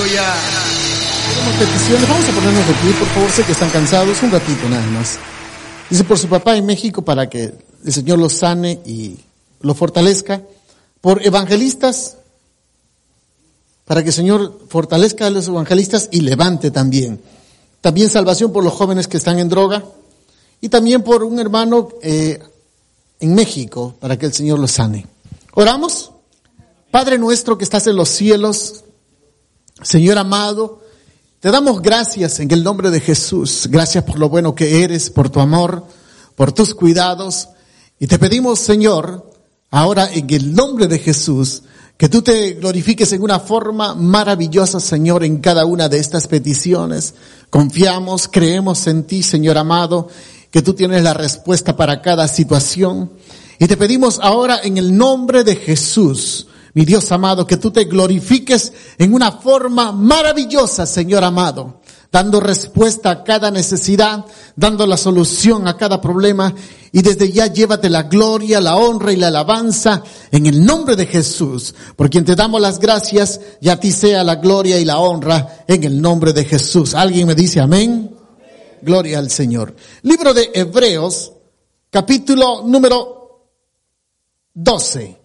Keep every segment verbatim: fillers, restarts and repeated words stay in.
Aleluya. Tenemos peticiones, vamos a ponernos de pie, por favor, sé que están cansados, un ratito nada más. Dice por su papá en México para que el Señor los sane y lo fortalezca. Por evangelistas, para que el Señor fortalezca a los evangelistas y levante también. También salvación por los jóvenes que están en droga. Y también por un hermano eh, en México, para que el Señor los sane. ¿Oramos? Padre nuestro que estás en los cielos, Señor amado, te damos gracias en el nombre de Jesús. Gracias por lo bueno que eres, por tu amor, por tus cuidados. Y te pedimos, Señor, ahora en el nombre de Jesús, que tú te glorifiques en una forma maravillosa, Señor, en cada una de estas peticiones. Confiamos, creemos en ti, Señor amado, que tú tienes la respuesta para cada situación. Y te pedimos ahora en el nombre de Jesús, mi Dios amado, que tú te glorifiques en una forma maravillosa, Señor amado, dando respuesta a cada necesidad, dando la solución a cada problema. Y desde ya llévate la gloria, la honra y la alabanza en el nombre de Jesús, por quien te damos las gracias, y a ti sea la gloria y la honra en el nombre de Jesús. ¿Alguien me dice amén? Amén. Gloria al Señor. Libro de Hebreos, capítulo número doce.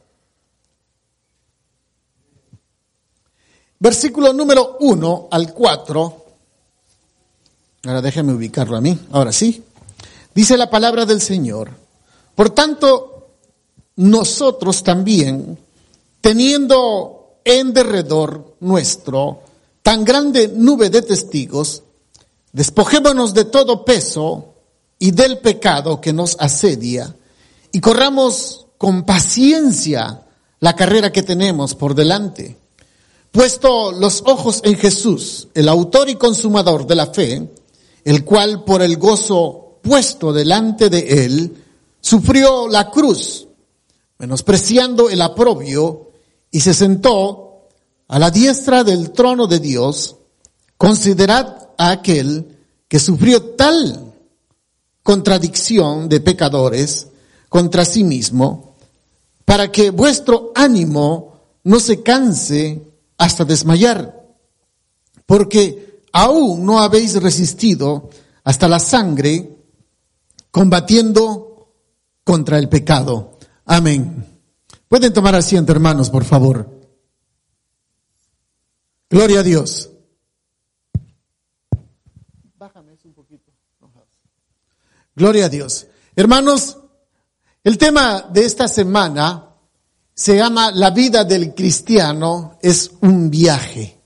Versículo número uno al cuatro. Ahora déjame ubicarlo a mí. Ahora sí. Dice la palabra del Señor. Por tanto, nosotros también, teniendo en derredor nuestro tan grande nube de testigos, despojémonos de todo peso y del pecado que nos asedia, y corramos con paciencia la carrera que tenemos por delante. Puesto los ojos en Jesús, el autor y consumador de la fe, el cual por el gozo puesto delante de él, sufrió la cruz, menospreciando el oprobio, y se sentó a la diestra del trono de Dios. Considerad a aquel que sufrió tal contradicción de pecadores contra sí mismo, para que vuestro ánimo no se canse hasta desmayar, porque aún no habéis resistido hasta la sangre, combatiendo contra el pecado. Amén. Pueden tomar asiento, hermanos, por favor. Gloria a Dios. Bájame eso un poquito. Gloria a Dios. Hermanos, el tema de esta semana se llama La vida del cristiano es un viaje.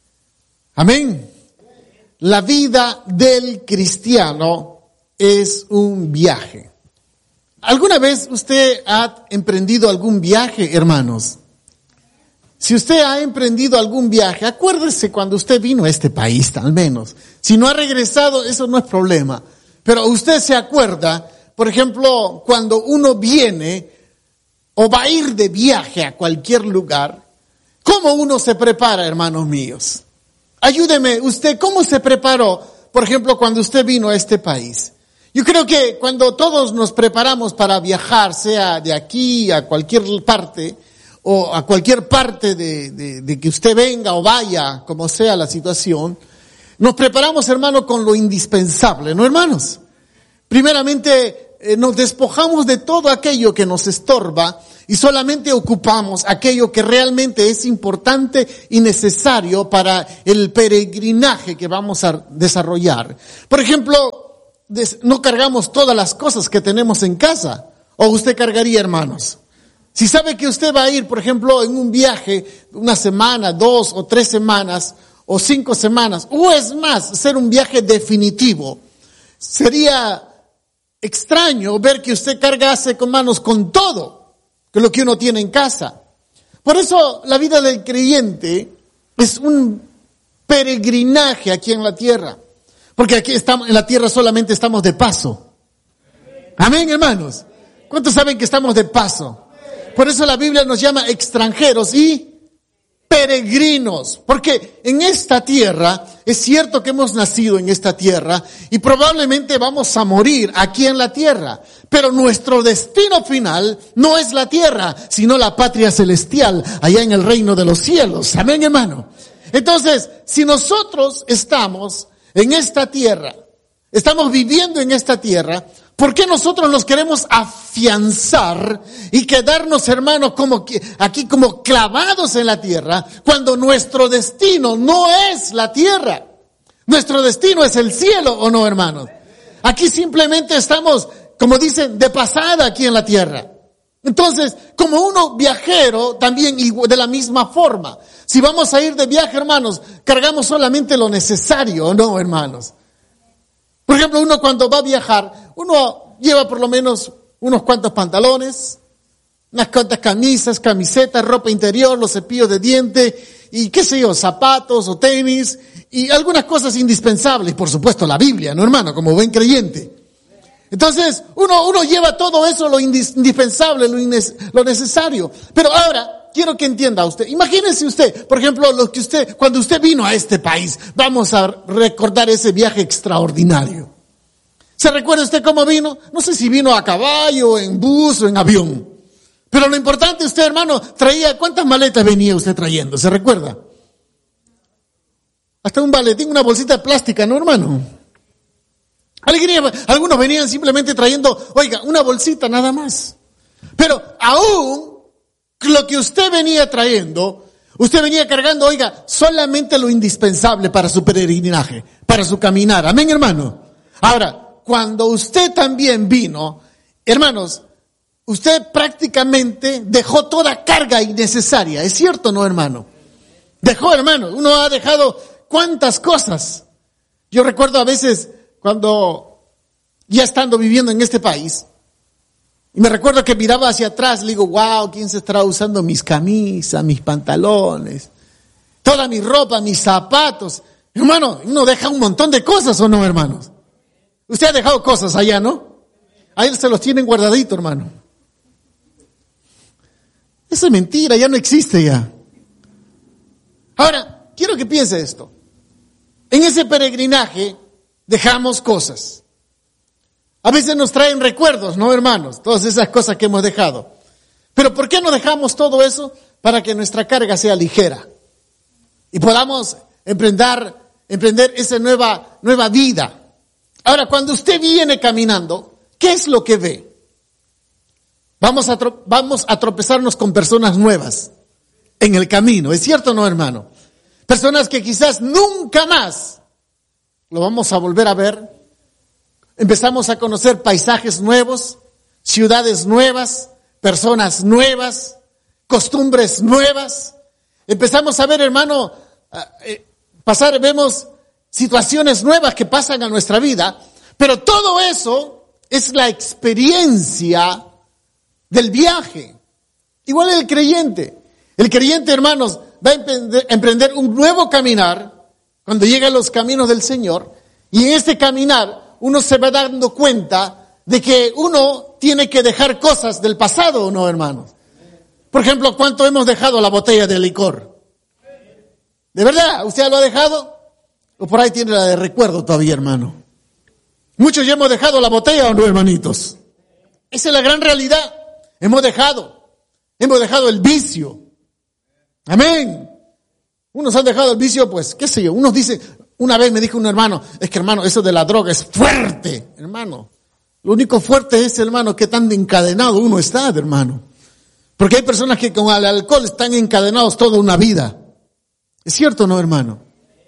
Amén. La vida del cristiano es un viaje. ¿Alguna vez usted ha emprendido algún viaje, hermanos? Si usted ha emprendido algún viaje, acuérdese cuando usted vino a este país, al menos. Si no ha regresado, eso no es problema. Pero usted se acuerda, por ejemplo, cuando uno viene o va a ir de viaje a cualquier lugar, ¿cómo uno se prepara, hermanos míos? Ayúdeme, usted, ¿cómo se preparó, por ejemplo, cuando usted vino a este país? Yo creo que cuando todos nos preparamos para viajar, sea de aquí a cualquier parte, o a cualquier parte de, de, de que usted venga o vaya, como sea la situación, nos preparamos, hermano, con lo indispensable, ¿no, hermanos? Primeramente, eh, nos despojamos de todo aquello que nos estorba y solamente ocupamos aquello que realmente es importante y necesario para el peregrinaje que vamos a desarrollar. Por ejemplo, no cargamos todas las cosas que tenemos en casa. ¿O usted cargaría, hermanos? Si sabe que usted va a ir, por ejemplo, en un viaje, una semana, dos o tres semanas, o cinco semanas, o es más, hacer un viaje definitivo, sería extraño ver que usted cargase con manos con todo, que lo que uno tiene en casa. Por eso la vida del creyente es un peregrinaje aquí en la tierra. Porque aquí estamos, en la tierra solamente estamos de paso. Amén, hermanos. ¿Cuántos saben que estamos de paso? Por eso la Biblia nos llama extranjeros y peregrinos. Porque en esta tierra, es cierto que hemos nacido en esta tierra y probablemente vamos a morir aquí en la tierra. Pero nuestro destino final no es la tierra, sino la patria celestial, allá en el reino de los cielos. Amén, hermano. Entonces, si nosotros estamos en esta tierra, estamos viviendo en esta tierra, ¿por qué nosotros nos queremos afianzar y quedarnos, hermanos, como que, aquí como clavados en la tierra, cuando nuestro destino no es la tierra? Nuestro destino es el cielo, ¿o no, hermanos? Aquí simplemente estamos, como dicen, de pasada aquí en la tierra. Entonces, como uno viajero, también de la misma forma. Si vamos a ir de viaje, hermanos, cargamos solamente lo necesario, ¿o no, hermanos? Por ejemplo, uno cuando va a viajar, uno lleva por lo menos unos cuantos pantalones, unas cuantas camisas, camisetas, ropa interior, los cepillos de diente y qué sé yo, zapatos o tenis y algunas cosas indispensables, por supuesto la Biblia, ¿no, hermano? Como buen creyente. Entonces, uno, uno lleva todo eso, lo indispensable, lo, ines, lo necesario. Pero ahora, quiero que entienda usted. Imagínese usted, por ejemplo, lo que usted, cuando usted vino a este país, vamos a recordar ese viaje extraordinario. ¿Se recuerda usted cómo vino? No sé si vino a caballo, en bus o en avión. Pero lo importante, usted, hermano, traía, ¿cuántas maletas venía usted trayendo? ¿Se recuerda? Hasta un maletín, una bolsita de plástica, ¿no, hermano? Algunos venían simplemente trayendo, oiga, una bolsita nada más. Pero aún lo que usted venía trayendo, usted venía cargando, oiga, solamente lo indispensable para su peregrinaje, para su caminar. Amén, hermano. Ahora, cuando usted también vino, hermanos, usted prácticamente dejó toda carga innecesaria. ¿Es cierto o no, hermano? Dejó, hermano. Uno ha dejado cuántas cosas. Yo recuerdo a veces cuando ya estando viviendo en este país, y me recuerdo que miraba hacia atrás, le digo, wow, ¿quién se estará usando mis camisas, mis pantalones, toda mi ropa, mis zapatos? Hermano, uno deja un montón de cosas, ¿o no, hermanos? Usted ha dejado cosas allá, ¿no? Ahí se los tienen guardadito, hermano. Eso es mentira, ya no existe ya. Ahora, quiero que piense esto. En ese peregrinaje dejamos cosas. A veces nos traen recuerdos, ¿no, hermanos? Todas esas cosas que hemos dejado. Pero ¿por qué no dejamos todo eso? Para que nuestra carga sea ligera. Y podamos emprender, emprender esa nueva, nueva vida. Ahora, cuando usted viene caminando, ¿qué es lo que ve? Vamos a, tro- vamos a tropezarnos con personas nuevas en el camino. ¿Es cierto o no, hermano? Personas que quizás nunca más lo vamos a volver a ver. Empezamos a conocer paisajes nuevos, ciudades nuevas, personas nuevas, costumbres nuevas. Empezamos a ver, hermano, eh, pasar, vemos situaciones nuevas que pasan a nuestra vida, pero todo eso es la experiencia del viaje. Igual el creyente. El creyente, hermanos, va a emprender, emprender un nuevo caminar cuando llega a los caminos del Señor, y en este caminar uno se va dando cuenta de que uno tiene que dejar cosas del pasado, ¿o no, hermanos? Por ejemplo, ¿cuánto hemos dejado la botella de licor? ¿De verdad? ¿Usted lo ha dejado? ¿O por ahí tiene la de recuerdo todavía, hermano? Muchos ya hemos dejado la botella, ¿o no, hermanitos? Esa es la gran realidad. Hemos dejado. Hemos dejado el vicio. Amén. Unos han dejado el vicio, pues, qué sé yo. Unos dicen, una vez me dijo un hermano, es que, hermano, eso de la droga es fuerte, hermano. Lo único fuerte es, hermano, que tan encadenado uno está, hermano. Porque hay personas que con el alcohol están encadenados toda una vida. ¿Es cierto o no, hermano?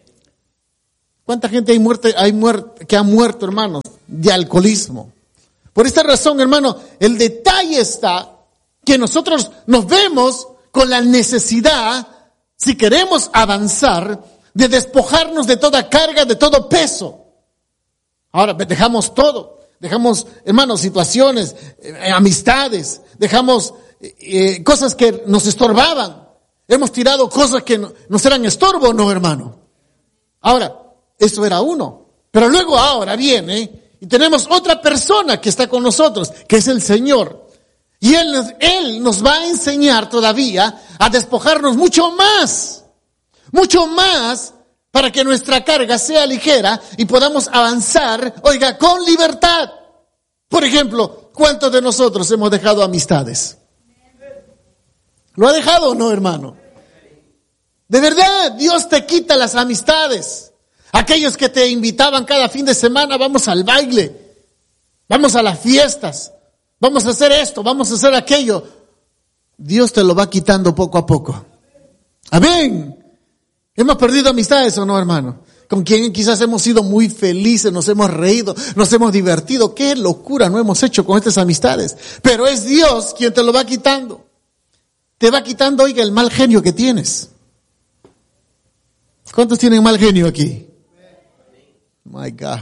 ¿Cuánta gente hay muerte, hay muerte, que ha muerto, hermanos, de alcoholismo? Por esta razón, hermano, el detalle está que nosotros nos vemos con la necesidad, si queremos avanzar, de despojarnos de toda carga, de todo peso. Ahora, dejamos todo. Dejamos, hermanos, situaciones, eh, amistades. Dejamos eh, cosas que nos estorbaban. Hemos tirado cosas que no, nos eran estorbo, ¿no, hermano? Ahora, eso era uno. Pero luego ahora viene y tenemos otra persona que está con nosotros, que es el Señor. Y Él, Él nos va a enseñar todavía a despojarnos mucho más. Mucho más para que nuestra carga sea ligera y podamos avanzar, oiga, con libertad. Por ejemplo, ¿cuántos de nosotros hemos dejado amistades? ¿Lo ha dejado o no, hermano? De verdad, Dios te quita las amistades. Aquellos que te invitaban cada fin de semana, vamos al baile, vamos a las fiestas, vamos a hacer esto, vamos a hacer aquello. Dios te lo va quitando poco a poco. Amén. ¿Hemos perdido amistades o no, hermano? Con quien quizás hemos sido muy felices, nos hemos reído, nos hemos divertido. Qué locura no hemos hecho con estas amistades. Pero es Dios quien te lo va quitando. Te va quitando, oiga, el mal genio que tienes. ¿Cuántos tienen mal genio aquí? My God.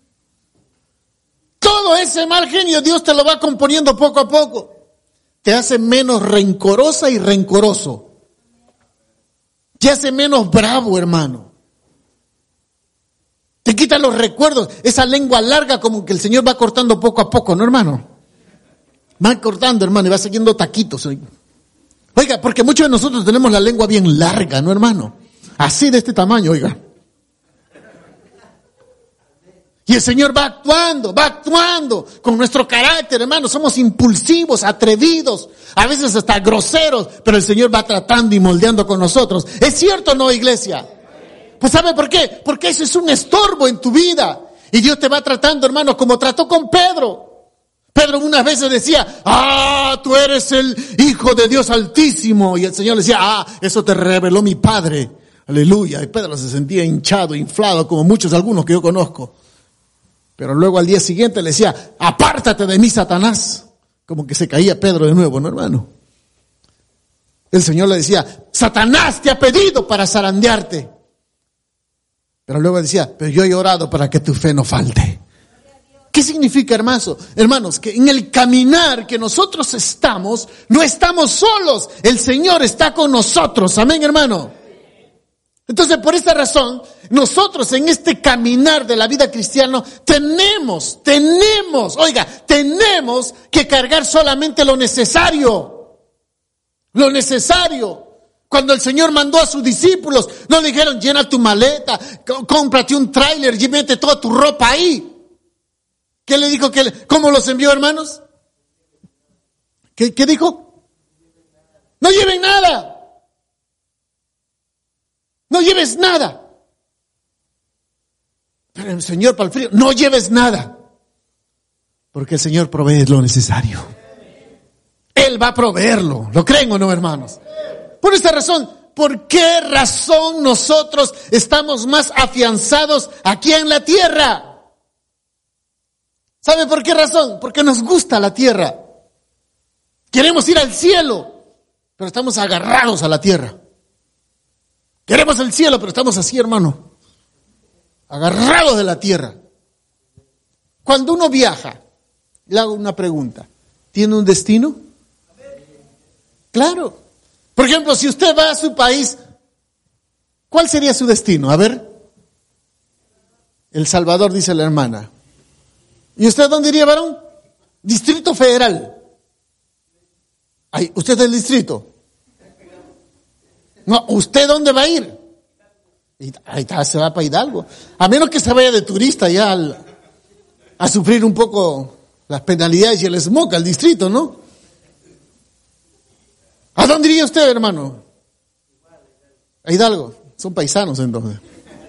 Todo ese mal genio Dios te lo va componiendo poco a poco. Te hace menos rencorosa y rencoroso. Te hace menos bravo, hermano. Te quita los recuerdos. Esa lengua larga como que el Señor va cortando poco a poco, ¿no, hermano? Va cortando, hermano, y va siguiendo taquitos. Oiga, porque muchos de nosotros tenemos la lengua bien larga, ¿no, hermano? Así de este tamaño, oiga. Y el Señor va actuando, va actuando con nuestro carácter, hermano. Somos impulsivos, atrevidos, a veces hasta groseros, pero el Señor va tratando y moldeando con nosotros. ¿Es cierto o no, iglesia? Pues ¿sabe por qué? Porque eso es un estorbo en tu vida. Y Dios te va tratando, hermano, como trató con Pedro. Pedro unas veces decía, ah, tú eres el Hijo de Dios Altísimo. Y el Señor le decía, ah, eso te reveló mi Padre. Aleluya. Y Pedro se sentía hinchado, inflado, como muchos, algunos que yo conozco. Pero luego al día siguiente le decía, apártate de mí, Satanás. Como que se caía Pedro de nuevo, ¿no, hermano? El Señor le decía, Satanás te ha pedido para zarandearte. Pero luego decía, pero yo he orado para que tu fe no falte. ¿Qué significa, hermanos? Hermanos, que en el caminar que nosotros estamos, no estamos solos. El Señor está con nosotros. Amén, hermano. Entonces, por esta razón, nosotros en este caminar de la vida cristiana tenemos, tenemos, oiga, tenemos que cargar solamente lo necesario. Lo necesario. Cuando el Señor mandó a sus discípulos, no le dijeron, llena tu maleta, cómprate un tráiler y mete toda tu ropa ahí. ¿Qué le dijo? Que, ¿Cómo los envió, hermanos? ¿Qué, qué dijo? No lleven nada. No lleves nada. Pero el Señor, para el frío, no lleves nada. Porque el Señor provee lo necesario. Él va a proveerlo. ¿Lo creen o no, hermanos? Por esta razón, ¿por qué razón nosotros estamos más afianzados aquí en la tierra? ¿Sabe por qué razón? Porque nos gusta la tierra. Queremos ir al cielo, pero estamos agarrados a la tierra. Queremos el cielo, pero estamos así, hermano, agarrados de la tierra. Cuando uno viaja, le hago una pregunta, ¿tiene un destino? Claro. Por ejemplo, si usted va a su país, ¿cuál sería su destino? A ver. El Salvador, dice la hermana. ¿Y usted dónde iría, varón? Distrito Federal. Ay, ¿usted es del distrito? No, ¿usted dónde va a ir? Ahí está, se va para Hidalgo. A menos que se vaya de turista ya al, a sufrir un poco las penalidades y el smog al distrito, ¿no? ¿A dónde iría usted, hermano? A Hidalgo. Son paisanos entonces.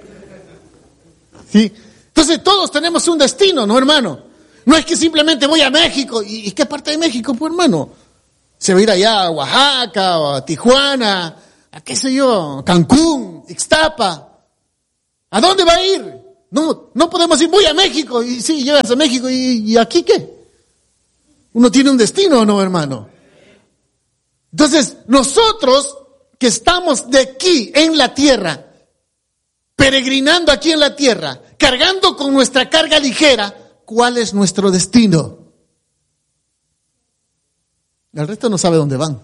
¿Sí? Entonces todos tenemos un destino, ¿no, hermano? No es que simplemente voy a México. ¿Y, y qué parte de México, pues, hermano? Se va a ir allá a Oaxaca o a Tijuana, a qué sé yo, Cancún, Ixtapa. ¿A dónde va a ir? No, no podemos ir, voy a México. Y sí, llegas a México. ¿Y, y aquí qué? Uno tiene un destino, ¿no, hermano? Entonces, nosotros que estamos de aquí en la tierra, peregrinando aquí en la tierra, cargando con nuestra carga ligera, ¿cuál es nuestro destino? El resto no sabe dónde van.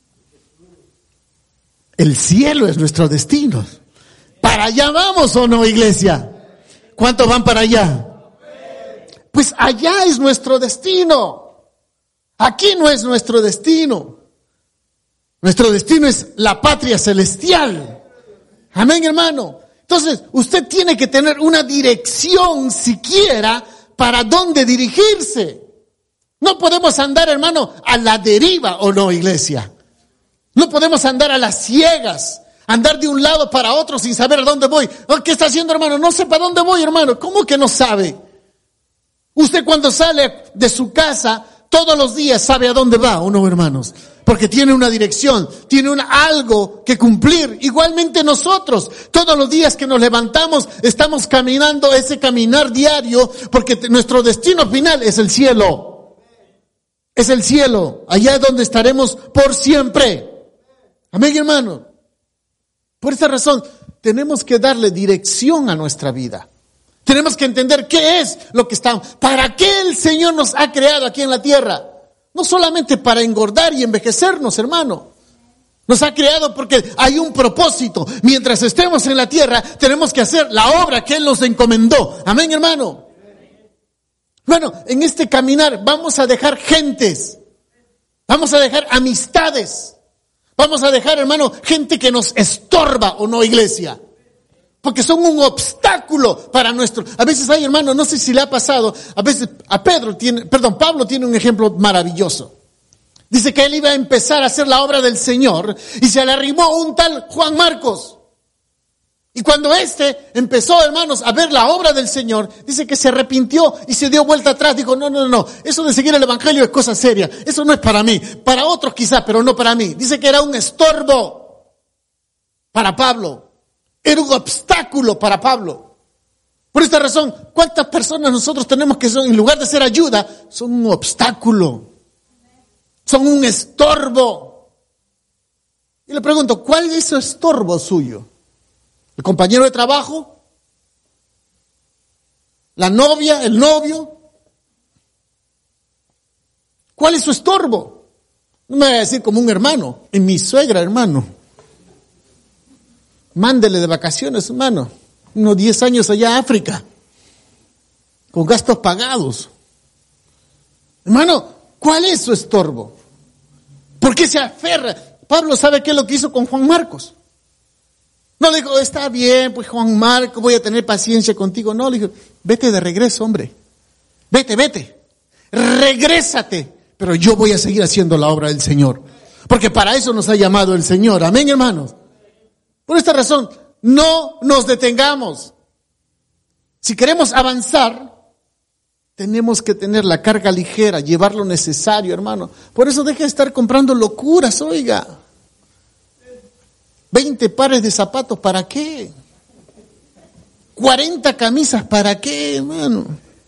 El cielo es nuestro destino. ¿Para allá vamos o no, iglesia? ¿Cuántos van para allá? Pues allá es nuestro destino. Aquí no es nuestro destino. Nuestro destino es la patria celestial. Amén, hermano. Entonces, usted tiene que tener una dirección siquiera para dónde dirigirse. No podemos andar, hermano, a la deriva, ¿o no, iglesia? No podemos andar a las ciegas. Andar de un lado para otro sin saber a dónde voy. Oh, ¿qué está haciendo, hermano? No sé para dónde voy, hermano. ¿Cómo que no sabe? Usted cuando sale de su casa todos los días sabe a dónde va, ¿o no, hermanos? Porque tiene una dirección, tiene un, algo que cumplir. Igualmente nosotros, todos los días que nos levantamos, estamos caminando ese caminar diario, porque t- nuestro destino final es el cielo. Es el cielo. Allá es donde estaremos por siempre. Amén, hermano. Por esta razón, tenemos que darle dirección a nuestra vida. Tenemos que entender qué es lo que estamos, para qué el Señor nos ha creado aquí en la tierra. No solamente para engordar y envejecernos, hermano. Nos ha creado porque hay un propósito. Mientras estemos en la tierra, tenemos que hacer la obra que Él nos encomendó. Amén, hermano. Bueno, en este caminar vamos a dejar gentes. Vamos a dejar amistades. Vamos a dejar, hermano, gente que nos estorba, ¿o no, iglesia? Porque son un obstáculo para nuestro. A veces hay, hermano, no sé si le ha pasado, a veces a Pedro tiene, perdón, Pablo tiene un ejemplo maravilloso. Dice que él iba a empezar a hacer la obra del Señor y se le arrimó un tal Juan Marcos. Y cuando este empezó, hermanos, a ver la obra del Señor, dice que se arrepintió y se dio vuelta atrás. Dijo, no, no, no, eso de seguir el evangelio es cosa seria. Eso no es para mí. Para otros quizás, pero no para mí. Dice que era un estorbo para Pablo. Era un obstáculo para Pablo. Por esta razón, ¿cuántas personas nosotros tenemos que son, en lugar de ser ayuda, son un obstáculo? Son un estorbo. Y le pregunto, ¿cuál es ese estorbo suyo? ¿El compañero de trabajo? ¿La novia? ¿El novio? ¿Cuál es su estorbo? No me voy a decir como un hermano. En mi suegra, hermano. Mándele de vacaciones, hermano. Unos diez años allá a África. Con gastos pagados. Hermano, ¿cuál es su estorbo? ¿Por qué se aferra? Pablo sabe qué es lo que hizo con Juan Marcos. No le dijo, está bien, pues Juan Marcos, voy a tener paciencia contigo. No, le dijo, vete de regreso, hombre. Vete, vete. Regrésate. Pero yo voy a seguir haciendo la obra del Señor. Porque para eso nos ha llamado el Señor. Amén, hermanos. Por esta razón, no nos detengamos. Si queremos avanzar, tenemos que tener la carga ligera, llevar lo necesario, hermano. Por eso deja de estar comprando locuras, oiga. veinte pares de zapatos, ¿para qué? cuarenta camisas, ¿para qué, hermano?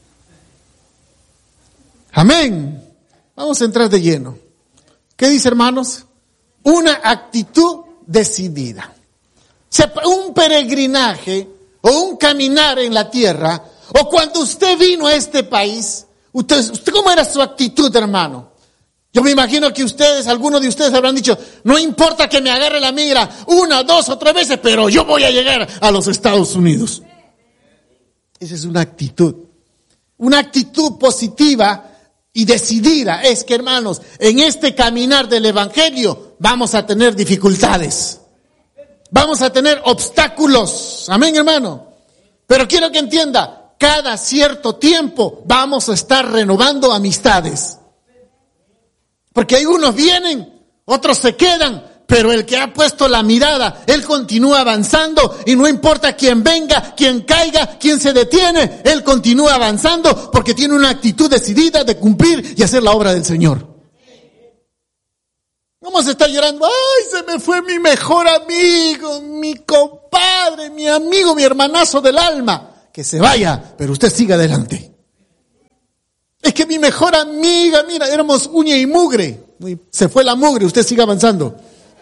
Amén. Vamos a entrar de lleno. ¿Qué dice, hermanos? Una actitud decidida. O sea, un peregrinaje o un caminar en la tierra, o cuando usted vino a este país, usted, usted ¿cómo era su actitud, hermano? Yo me imagino que ustedes, algunos de ustedes habrán dicho, no importa que me agarre la migra una, dos o tres veces, pero yo voy a llegar a los Estados Unidos. Esa es una actitud. Una actitud positiva y decidida es que, hermanos, en este caminar del evangelio vamos a tener dificultades. Vamos a tener obstáculos. Amén, hermano. Pero quiero que entienda, cada cierto tiempo vamos a estar renovando amistades. Porque hay unos vienen, otros se quedan, pero el que ha puesto la mirada, él continúa avanzando y no importa quién venga, quién caiga, quién se detiene, él continúa avanzando porque tiene una actitud decidida de cumplir y hacer la obra del Señor. Vamos a estar llorando, ay, se me fue mi mejor amigo, mi compadre, mi amigo, mi hermanazo del alma. Que se vaya, pero usted siga adelante. Es que mi mejor amiga, mira, éramos uña y mugre. Se fue la mugre, usted sigue avanzando.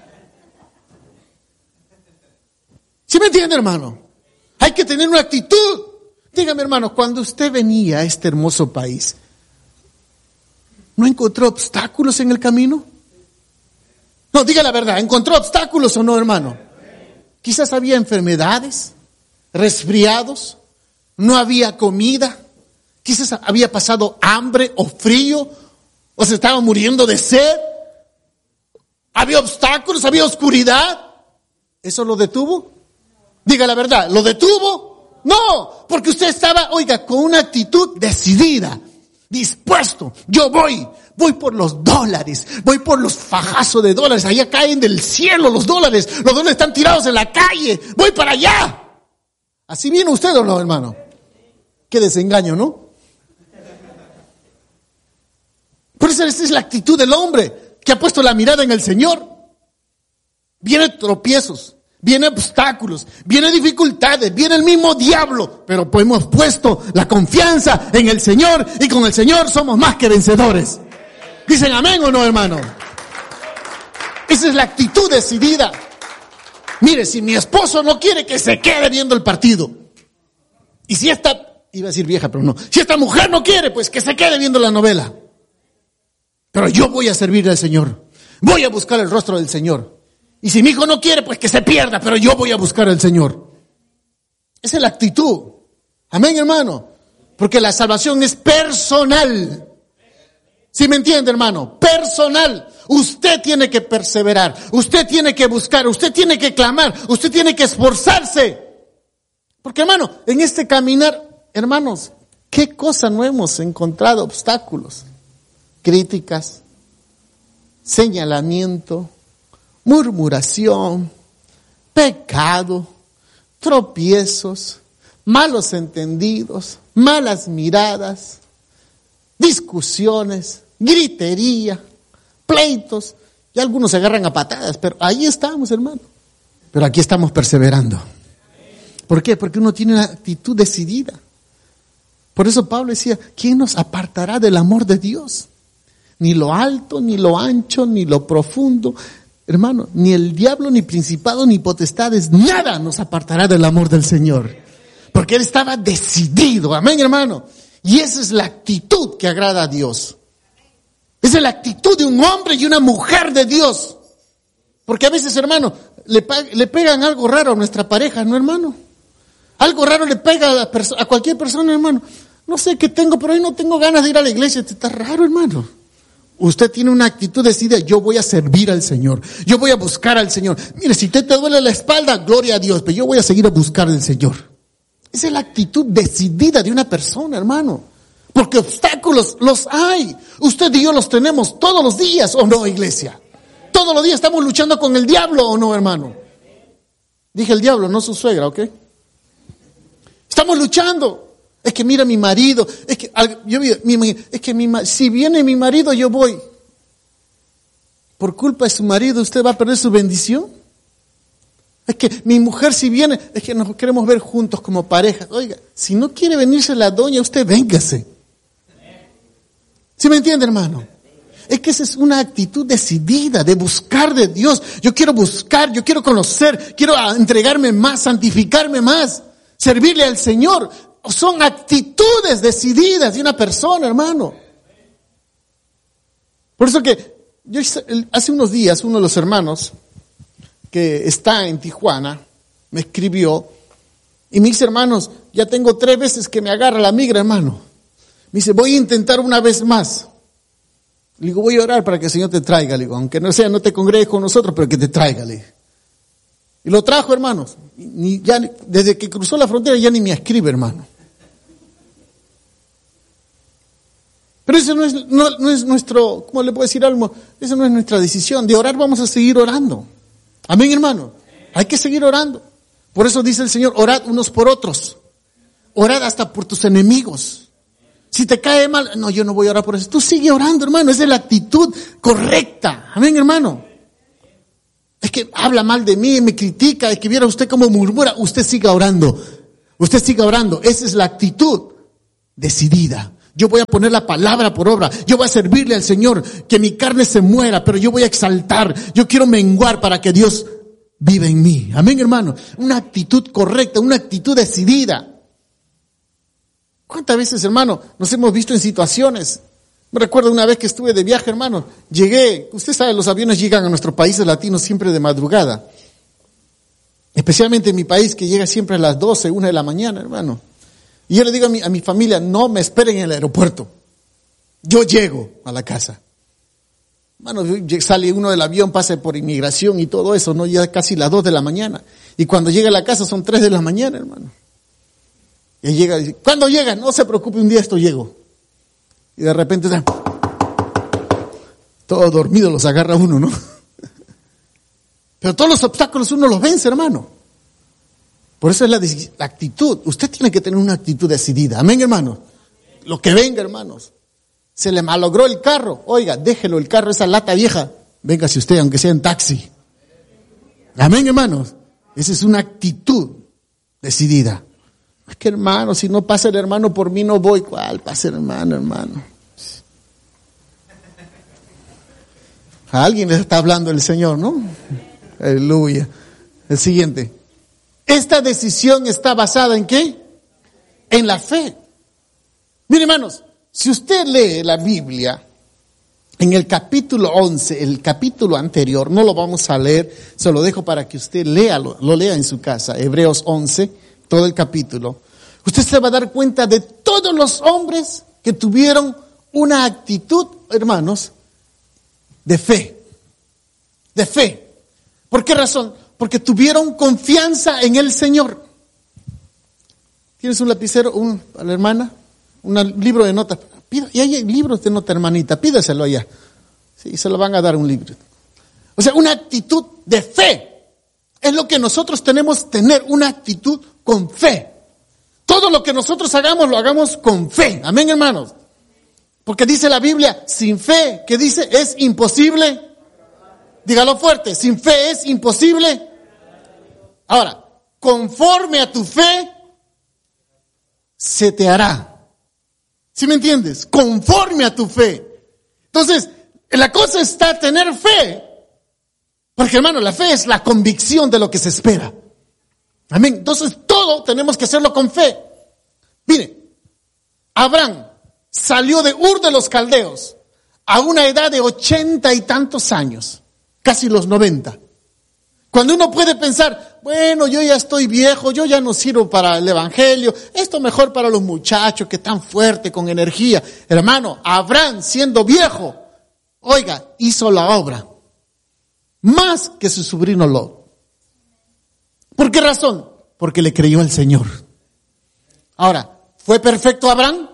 ¿Sí me entiende, hermano? Hay que tener una actitud. Dígame, hermano, cuando usted venía a este hermoso país, ¿no encontró obstáculos en el camino? No, diga la verdad, ¿encontró obstáculos o no, hermano? Quizás había enfermedades, resfriados, no había comida, quizás había pasado hambre o frío, o se estaba muriendo de sed. Había obstáculos, había oscuridad. ¿Eso lo detuvo? Diga la verdad, ¿lo detuvo? No, porque usted estaba, oiga, con una actitud decidida. dispuesto, yo voy, voy por los dólares, voy por los fajazos de dólares, allá caen del cielo los dólares, los dólares están tirados en la calle, voy para allá. ¿Así viene usted o no, hermano? Qué desengaño, ¿no? Por eso esa es la actitud del hombre que ha puesto la mirada en el Señor. Vienen tropiezos, vienen obstáculos, vienen dificultades, viene el mismo diablo, pero pues hemos puesto la confianza en el Señor y con el Señor somos más que vencedores. ¿Dicen amén o no, hermano? Esa es la actitud decidida. Mire, si mi esposo no quiere, que se quede viendo el partido. Y si esta, iba a decir vieja, pero no, si esta mujer no quiere, pues que se quede viendo la novela. Pero yo voy a servir al Señor. Voy a buscar el rostro del Señor. Y si mi hijo no quiere, pues que se pierda, pero yo voy a buscar al Señor. Esa es la actitud. Amén, hermano. Porque la salvación es personal. ¿Sí me entiende, hermano? Personal. Usted tiene que perseverar. Usted tiene que buscar. Usted tiene que clamar. Usted tiene que esforzarse. Porque, hermano, en este caminar, hermanos, ¿qué cosa no hemos encontrado? Obstáculos, críticas, señalamiento, murmuración, pecado, tropiezos, malos entendidos, malas miradas, discusiones, gritería, pleitos, y algunos se agarran a patadas, pero ahí estamos, hermano. Pero aquí estamos perseverando. ¿Por qué? Porque uno tiene una actitud decidida. Por eso Pablo decía, ¿quién nos apartará del amor de Dios? Ni lo alto, ni lo ancho, ni lo profundo. Hermano, ni el diablo, ni principado, ni potestades, nada nos apartará del amor del Señor. Porque Él estaba decidido. Amén, hermano. Y esa es la actitud que agrada a Dios. Esa es la actitud de un hombre y una mujer de Dios. Porque a veces, hermano, le, le pegan algo raro a nuestra pareja, ¿no, hermano? Algo raro le pega a, la perso- a cualquier persona, hermano. No sé qué tengo, pero hoy no tengo ganas de ir a la iglesia. Está raro, hermano. Usted tiene una actitud decidida, yo voy a servir al Señor. Yo voy a buscar al Señor. Mire, si usted te duele la espalda, gloria a Dios, pero yo voy a seguir a buscar al Señor. Esa es la actitud decidida de una persona, hermano. Porque obstáculos los hay. Usted y yo los tenemos todos los días, ¿o no, iglesia? Todos los días estamos luchando con el diablo, ¿o no, hermano? Dije el diablo, no su suegra, ¿ok? Estamos luchando. Es que mira mi marido, es que yo mi, es que mi, si viene mi marido yo voy. Por culpa de su marido usted va a perder su bendición. Es que mi mujer si viene, es que nos queremos ver juntos como pareja. Oiga, si no quiere venirse la doña, usted véngase. ¿Sí me entiende, hermano? Es que esa es una actitud decidida de buscar de Dios. Yo quiero buscar, yo quiero conocer, quiero entregarme más, santificarme más, servirle al Señor. Son actitudes decididas de una persona, hermano. Por eso que yo hace unos días uno de los hermanos que está en Tijuana me escribió y me dice, hermanos, ya tengo tres veces que me agarra la migra, hermano. Me dice, voy a intentar una vez más. Le digo, voy a orar para que el Señor te traiga. Le digo, aunque no sea, no te congregues con nosotros, pero que te traiga. Le digo. Y lo trajo, hermanos. Ni, ya, desde que cruzó la frontera ya ni me escribe, hermano. Pero eso no es, no, no es nuestro, ¿cómo le puedo decir algo? Eso no es nuestra decisión. De orar vamos a seguir orando. Amén, hermano. Hay que seguir orando. Por eso dice el Señor, orad unos por otros. Orad hasta por tus enemigos. Si te cae mal, no, yo no voy a orar por eso. Tú sigue orando, hermano. Esa es la actitud correcta. Amén, hermano. Es que habla mal de mí, me critica, es que viera usted cómo murmura. Usted siga orando. Usted siga orando. Esa es la actitud decidida. Yo voy a poner la palabra por obra. Yo voy a servirle al Señor. Que mi carne se muera, pero yo voy a exaltar. Yo quiero menguar para que Dios viva en mí. Amén, hermano. Una actitud correcta, una actitud decidida. ¿Cuántas veces, hermano, nos hemos visto en situaciones? Me recuerdo una vez que estuve de viaje, hermano. Llegué, usted sabe, los aviones llegan a nuestros países latinos siempre de madrugada. Especialmente en mi país, que llega siempre a las doce, una de la mañana, hermano. Y yo le digo a mi, a mi familia, no me esperen en el aeropuerto. Yo llego a la casa. Bueno, sale uno del avión, pasa por inmigración y todo eso, ¿no? Ya casi las dos de la mañana. Y cuando llega a la casa son tres de la mañana, hermano. Y llega y dice, ¿cuándo llega? No se preocupe, un día esto llego. Y de repente todo dormido los agarra uno, ¿no? Pero todos los obstáculos uno los vence, hermano. Por eso es la, la actitud. Usted tiene que tener una actitud decidida. Amén, hermanos. Lo que venga, hermanos. Se le malogró el carro. Oiga, déjelo el carro, esa lata vieja. Véngase usted, aunque sea en taxi. Amén, hermanos. Esa es una actitud decidida. Es que, hermano, si no pasa el hermano por mí, no voy. ¿Cuál pasa el hermano, hermano? A alguien le está hablando el Señor, ¿no? Aleluya. El siguiente. Esta decisión está basada ¿en qué? En la fe. Miren, hermanos, si usted lee la Biblia, en el capítulo once, el capítulo anterior, no lo vamos a leer, se lo dejo para que usted lea, lo, lo lea en su casa, Hebreos once, todo el capítulo. Usted se va a dar cuenta de todos los hombres que tuvieron una actitud, hermanos, de fe. De fe. ¿Por qué razón? Porque tuvieron confianza en el Señor. ¿Tienes un lapicero, un, a la hermana? Un libro de notas. Pida, y hay libros de nota, hermanita, pídaselo allá. Sí, se lo van a dar un libro. O sea, una actitud de fe. Es lo que nosotros tenemos que tener, una actitud con fe. Todo lo que nosotros hagamos, lo hagamos con fe. Amén, hermanos. Porque dice la Biblia, sin fe, que dice, es imposible. Dígalo fuerte, sin fe es imposible. Ahora, conforme a tu fe, se te hará. ¿Sí me entiendes? Conforme a tu fe. Entonces, la cosa está tener fe. Porque, hermano, la fe es la convicción de lo que se espera. Amén. Entonces, todo tenemos que hacerlo con fe. Mire, Abraham salió de Ur de los Caldeos a una edad de ochenta y tantos años. Casi los noventa. Cuando uno puede pensar, bueno, yo ya estoy viejo, yo ya no sirvo para el evangelio, esto mejor para los muchachos que están fuertes, con energía. Hermano, Abraham, siendo viejo, oiga, hizo la obra. Más que su sobrino Lot. ¿Por qué razón? Porque le creyó al Señor. Ahora, ¿fue perfecto Abraham?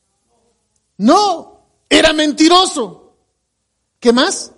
No, era mentiroso. ¿Qué más?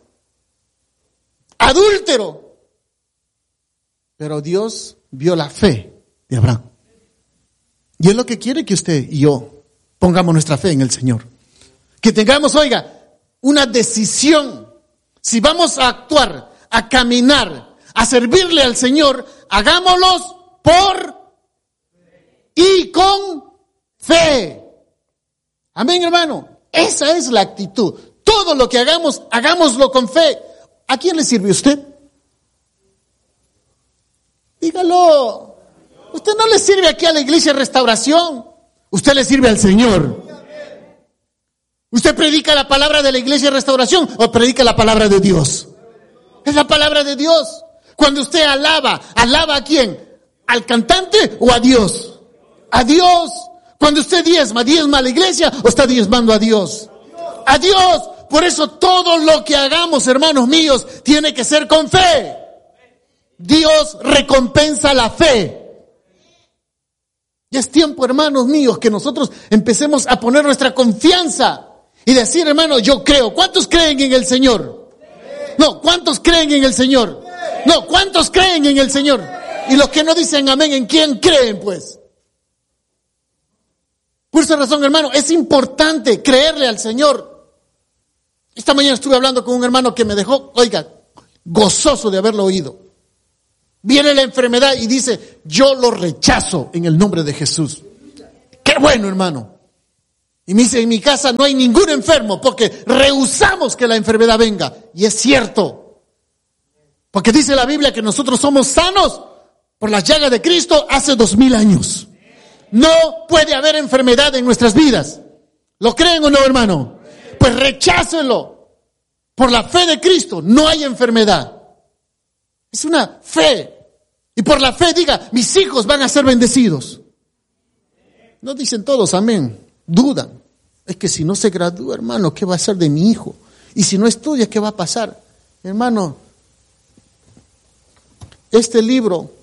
Adúltero. Pero Dios vio la fe de Abraham. Y es lo que quiere que usted y yo pongamos nuestra fe en el Señor. Que tengamos, oiga, una decisión. Si vamos a actuar, a caminar, a servirle al Señor, hagámoslos por y con fe. Amén, hermano. Esa es la actitud. Todo lo que hagamos, hagámoslo con fe. ¿A quién le sirve usted? Dígalo. Usted no le sirve aquí a la iglesia de Restauración. Usted le sirve al Señor. ¿Usted predica la palabra de la iglesia de Restauración o predica la palabra de Dios? Es la palabra de Dios. Cuando usted alaba, ¿alaba a quién? ¿Al cantante o a Dios? A Dios. Cuando usted diezma, ¿diezma a la iglesia o está diezmando a Dios? A Dios. Por eso todo lo que hagamos, hermanos míos, tiene que ser con fe. Dios recompensa la fe. Ya es tiempo, hermanos míos, que nosotros empecemos a poner nuestra confianza y decir, hermano, yo creo. ¿Cuántos creen en el Señor? No, ¿cuántos creen en el Señor? No, ¿cuántos creen en el Señor? Y los que no dicen amén, ¿en quién creen, pues? Por esa razón, hermano, es importante creerle al Señor. Esta mañana estuve hablando con un hermano que me dejó, oiga, gozoso de haberlo oído. Viene la enfermedad y dice, yo lo rechazo en el nombre de Jesús. ¡Qué bueno, hermano! Y me dice, en mi casa no hay ningún enfermo porque rehusamos que la enfermedad venga. Y es cierto. Porque dice la Biblia que nosotros somos sanos por las llagas de Cristo hace dos mil años. No puede haber enfermedad en nuestras vidas. ¿Lo creen o no, hermano? Pues rechácenlo. Por la fe de Cristo no hay enfermedad. Es una fe. Y por la fe diga, mis hijos van a ser bendecidos. No dicen todos amén. Dudan. Es que si no se gradúa, hermano, ¿qué va a ser de mi hijo? Y si no estudia, ¿qué va a pasar? Hermano, este libro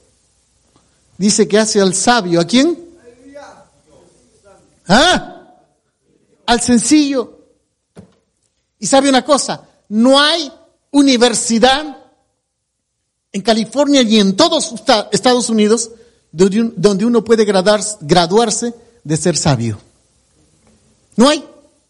dice que hace al sabio. ¿A quién? ¿Ah? al sencillo. Y sabe una cosa, no hay universidad en California y en todos Estados Unidos donde uno puede graduarse de ser sabio. No hay.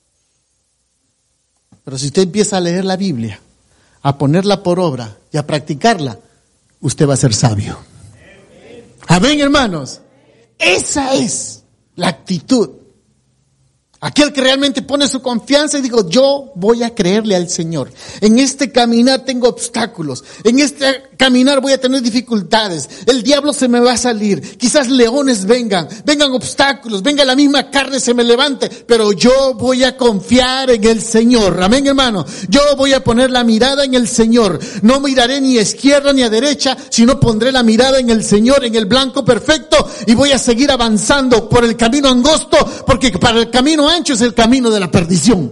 Pero si usted empieza a leer la Biblia, a ponerla por obra y a practicarla, usted va a ser sabio. Amén, hermanos. Esa es la actitud. Aquel que realmente pone su confianza y digo, yo voy a creerle al Señor. En este caminar tengo obstáculos. En este caminar voy a tener dificultades. El diablo se me va a salir. Quizás leones vengan, vengan obstáculos, venga la misma carne se me levante. Pero yo voy a confiar en el Señor. Amén, hermano. Yo voy a poner la mirada en el Señor. No miraré ni a izquierda ni a derecha, sino pondré la mirada en el Señor, en el blanco perfecto. Y voy a seguir avanzando por el camino angosto, porque para el camino ancho es el camino de la perdición.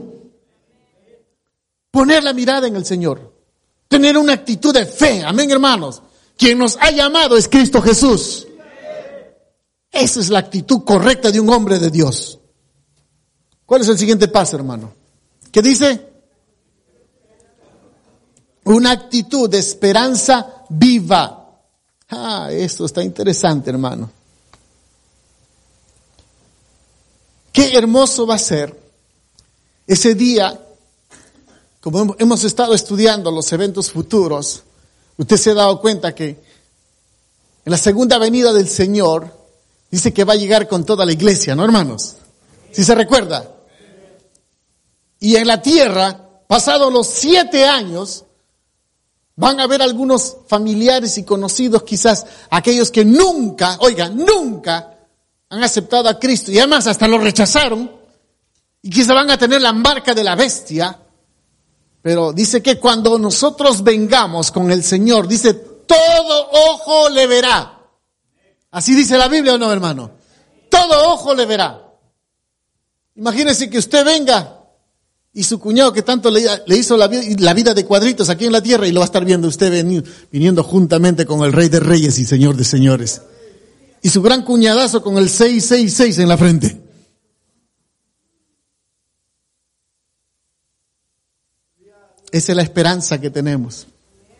Poner la mirada en el Señor. Tener una actitud de fe. Amén, hermanos. Quien nos ha llamado es Cristo Jesús. Esa es la actitud correcta de un hombre de Dios. ¿Cuál es el siguiente paso, hermano? ¿Qué dice? Una actitud de esperanza viva. Ah, esto está interesante, hermano. Qué hermoso va a ser ese día, como hemos estado estudiando los eventos futuros, usted se ha dado cuenta que en la segunda venida del Señor dice que va a llegar con toda la iglesia, ¿no, hermanos? ¿Sí se recuerda? Y en la tierra, pasados los siete años, van a haber algunos familiares y conocidos, quizás aquellos que nunca, oiga, nunca han aceptado a Cristo y además hasta lo rechazaron y quizá van a tener la marca de la bestia, pero dice que cuando nosotros vengamos con el Señor, dice, todo ojo le verá. ¿Así dice la Biblia o no, hermano? Todo ojo le verá. Imagínese que usted venga y su cuñado que tanto le, le hizo la, la vida de cuadritos aquí en la tierra y lo va a estar viendo usted venir, viniendo juntamente con el Rey de Reyes y Señor de Señores. Y su gran cuñadazo con el seis seis seis en la frente. Esa es la esperanza que tenemos.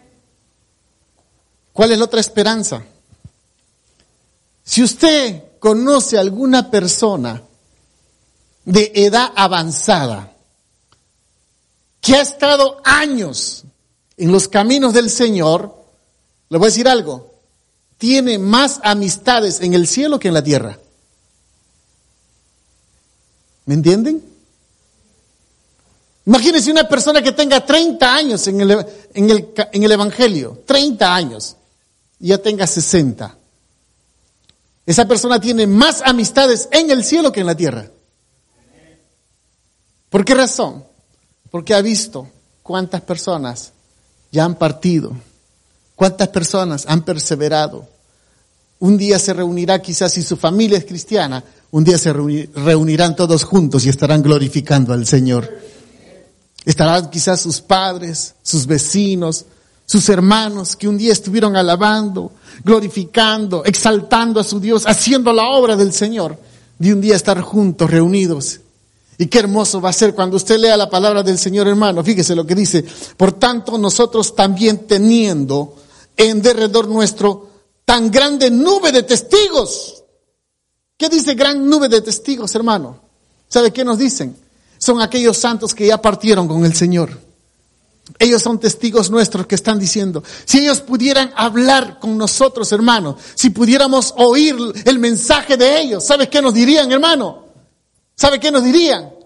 ¿Cuál es la otra esperanza? Si usted conoce a alguna persona de edad avanzada que ha estado años en los caminos del Señor, le voy a decir algo. Tiene más amistades en el cielo que en la tierra. ¿Me entienden? Imagínense una persona que tenga treinta años en el, en el, en el Evangelio, treinta años, y ya tenga sesenta. Esa persona tiene más amistades en el cielo que en la tierra. ¿Por qué razón? Porque ha visto cuántas personas ya han partido. ¿Cuántas personas han perseverado? Un día se reunirá, quizás si su familia es cristiana, un día se reunirán todos juntos y estarán glorificando al Señor. Estarán quizás sus padres, sus vecinos, sus hermanos que un día estuvieron alabando, glorificando, exaltando a su Dios, haciendo la obra del Señor. De un día estar juntos, reunidos. Y qué hermoso va a ser cuando usted lea la palabra del Señor, hermano. Fíjese lo que dice. Por tanto, nosotros también teniendo en derredor nuestro tan grande nube de testigos. ¿Qué dice gran nube de testigos, hermano? ¿Sabe qué nos dicen? Son aquellos santos que ya partieron con el Señor. Ellos son testigos nuestros que están diciendo, si ellos pudieran hablar con nosotros, hermano, si pudiéramos oír el mensaje de ellos, ¿sabe qué nos dirían, hermano? ¿Sabe qué nos dirían?